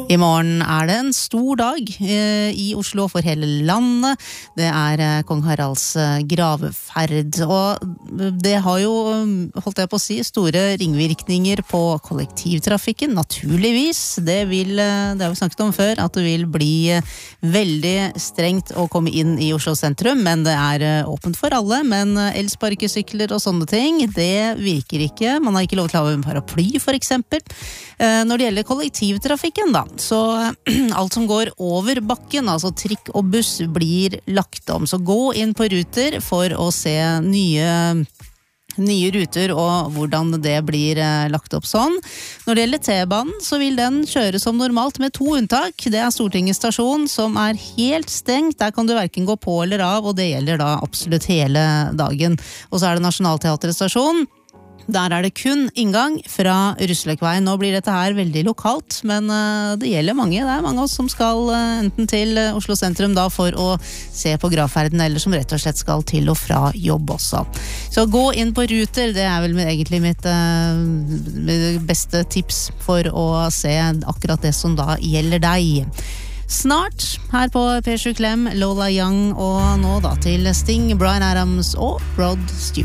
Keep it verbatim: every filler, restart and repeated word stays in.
I morgen er det en stor dag eh, i Oslo for hele landet. Det er eh, Kong Haralds eh, gravferd, og det har jo, holdt jeg på å si, store ringvirkninger på kollektivtrafikken, naturligvis. Det vil, eh, det har vi snakket om før, at det vil bli eh, veldig strengt å komme inn i Oslo sentrum, men det er eh, åpent for alle, men eh, elsparkesykler og sånne ting, det virker ikke. Man har ikke lov til å ha en paraply, for eksempel. Eh, når det gjelder kollektivtrafikken da, så alt som går over bakken, altså trikk og buss, blir lagt om. Så gå inn på Ruter for å se nye, nye ruter og hvordan det blir lagt opp sånn. Når det gjelder T-banen, så vil den kjøre som normalt med to unntak. Det er Stortinget stasjon, som er helt stengt. Der kan du hverken gå på eller av, og det gjelder da absolutt hele dagen. Og så er det Nationaltheatret stasjon. Der er det kun inngang fra Russeløkveien. Nå blir dette her veldig lokalt, men uh, det gjelder mange. Det er mange av oss som skal uh, enten til uh, Oslo sentrum da for å se på gravferden, eller som rett og slett skal til og fra jobb også. Så gå inn på Ruter, det er vel egentlig mitt uh, beste tips for å se akkurat det som da gjelder deg. Snart her på P sju Klem, Lola Young, og nå da til Sting, Bryan Adams og Rod Stewart.